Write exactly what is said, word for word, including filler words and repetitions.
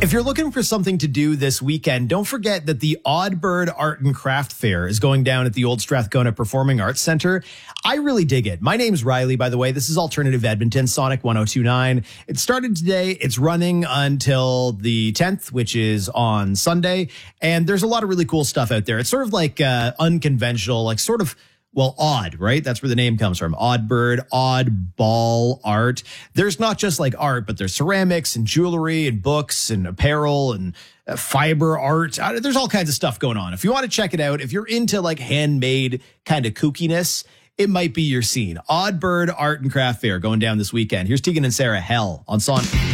If you're looking for something to do this weekend, don't forget that the Odd Bird Art and Craft Fair is going down at the Old Strathcona Performing Arts Center. I really dig it. My name's Riley, by the way. This is Alternative Edmonton, Sonic one oh two point nine. It started today. It's running until the tenth, which is on Sunday. And there's a lot of really cool stuff out there. It's sort of like uh, unconventional, like sort of Well, odd, right? That's where the name comes from. Odd bird, odd ball art. There's not just like art, but there's ceramics and jewelry and books and apparel and uh, fiber art. Uh, there's all kinds of stuff going on. If you want to check it out, if you're into like handmade kind of kookiness, it might be your scene. Odd Bird Art and Craft Fair going down this weekend. Here's Tegan and Sarah, Hell on Sonic.